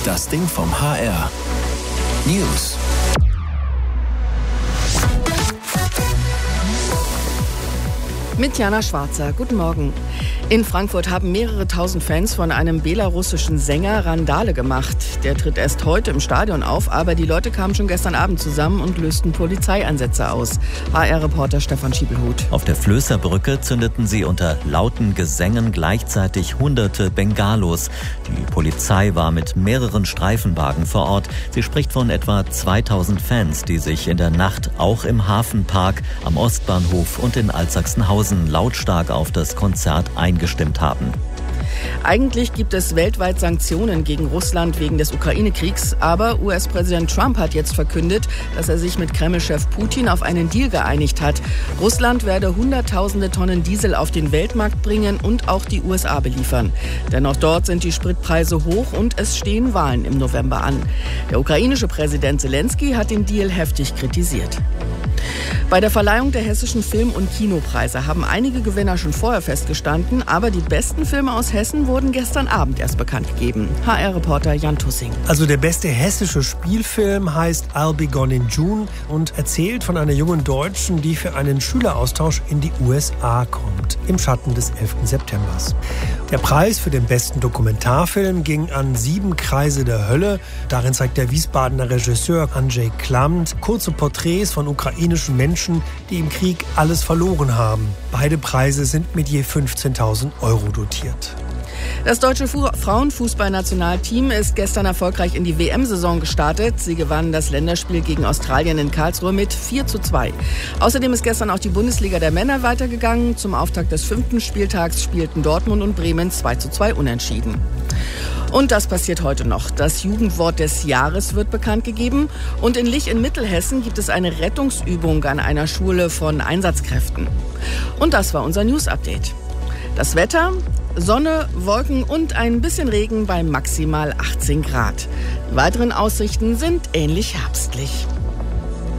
Das Ding vom HR. News. Mit Jana Schwarzer. Guten Morgen. In Frankfurt haben mehrere tausend Fans von einem belarussischen Sänger Randale gemacht. Der tritt erst heute im Stadion auf, aber die Leute kamen schon gestern Abend zusammen und lösten Polizeieinsätze aus. HR-Reporter Stefan Schiebelhut. Auf der Flößerbrücke zündeten sie unter lauten Gesängen gleichzeitig hunderte Bengalos. Die Polizei war mit mehreren Streifenwagen vor Ort. Sie spricht von etwa 2000 Fans, die sich in der Nacht auch im Hafenpark, am Ostbahnhof und in Altsachsenhausen lautstark auf das Konzert eingestimmt haben. Eigentlich gibt es weltweit Sanktionen gegen Russland wegen des Ukraine-Kriegs, aber US-Präsident Trump hat jetzt verkündet, dass er sich mit Kreml-Chef Putin auf einen Deal geeinigt hat. Russland werde hunderttausende Tonnen Diesel auf den Weltmarkt bringen und auch die USA beliefern. Denn auch dort sind die Spritpreise hoch und es stehen Wahlen im November an. Der ukrainische Präsident Zelensky hat den Deal heftig kritisiert. Bei der Verleihung der hessischen Film- und Kinopreise haben einige Gewinner schon vorher festgestanden, aber die besten Filme aus Hessen wurden gestern Abend erst bekannt gegeben. HR-Reporter Jan Tussing. Also der beste hessische Spielfilm heißt I'll Be Gone in June und erzählt von einer jungen Deutschen, die für einen Schüleraustausch in die USA kommt, im Schatten des 11. September. Der Preis für den besten Dokumentarfilm ging an 7 Kreise der Hölle. Darin zeigt der Wiesbadener Regisseur Andrzej Klamt kurze Porträts von ukrainischen Menschen, die im Krieg alles verloren haben. Beide Preise sind mit je 15.000 € dotiert. Das deutsche Frauenfußballnationalteam ist gestern erfolgreich in die WM-Saison gestartet. Sie gewannen das Länderspiel gegen Australien in Karlsruhe mit 4:2. Außerdem ist gestern auch die Bundesliga der Männer weitergegangen. Zum Auftakt des 5. Spieltags spielten Dortmund und Bremen 2:2 unentschieden. Und das passiert heute noch. Das Jugendwort des Jahres wird bekannt gegeben. Und in Lich in Mittelhessen gibt es eine Rettungsübung an einer Schule von Einsatzkräften. Und das war unser News-Update. Das Wetter: Sonne, Wolken und ein bisschen Regen bei maximal 18 Grad. Die weiteren Aussichten sind ähnlich herbstlich.